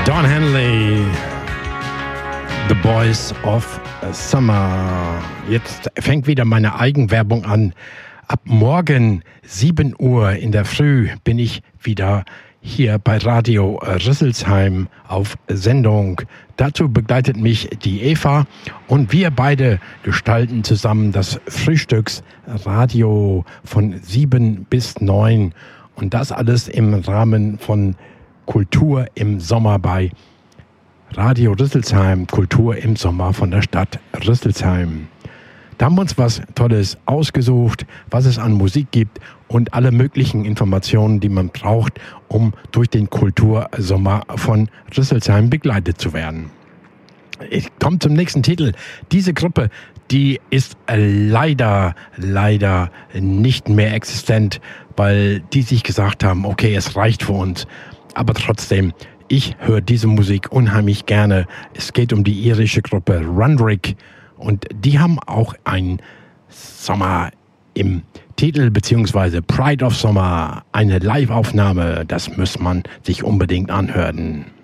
Don Henley, The Boys of Summer. Jetzt fängt wieder meine Eigenwerbung an. Ab morgen 7 Uhr in der Früh bin ich wieder hier bei Radio Rüsselsheim auf Sendung. Dazu begleitet mich die Eva und wir beide gestalten zusammen das Frühstücksradio von 7 bis 9 und das alles im Rahmen von Kultur im Sommer bei Radio Rüsselsheim, Kultur im Sommer von der Stadt Rüsselsheim. Da haben wir uns was Tolles ausgesucht, was es an Musik gibt und alle möglichen Informationen, die man braucht, um durch den Kultursommer von Rüsselsheim begleitet zu werden. Ich komme zum nächsten Titel. Diese Gruppe, die ist leider nicht mehr existent, weil die sich gesagt haben, okay, es reicht für uns. Aber trotzdem, ich höre diese Musik unheimlich gerne. Es geht um die irische Gruppe Runrig und die haben auch einen Sommer im Titel, beziehungsweise Pride of Summer, eine Live-Aufnahme. Das muss man sich unbedingt anhören.